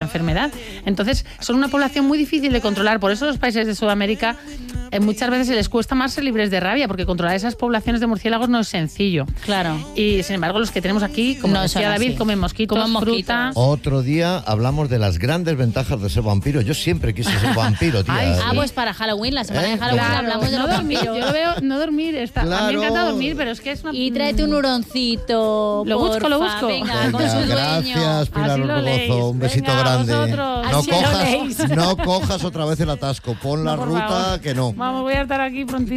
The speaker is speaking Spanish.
enfermedad. Entonces, son una población muy difícil de controlar. Por eso los países de Sudamérica muchas veces se les cuesta más ser libres de rabia, porque controlar esas poblaciones de murciélagos no es sencillo. Claro. Y sin embargo, los que tenemos aquí, como No decía son David, así. comen mosquitos, fruta. Otro día hablamos de las grandes ventajas de ser vampiro. Yo siempre quise ser vampiro, tía. Ay, sí. Pues para Halloween, la semana de Halloween hablamos de no los dormir. vampiros. Yo lo veo, no dormir. A mí me encanta dormir, pero es que es una... Y tráete un huroncito. Lo busco. Venga, con su dueño. Gracias, Pilar Así lo leéis. Orbegozo. Un besito Venga, grande. vosotros. No Así lo leéis. cojas otra vez el atasco. Pon la por ruta favor. que no. Vamos, voy a estar aquí prontito.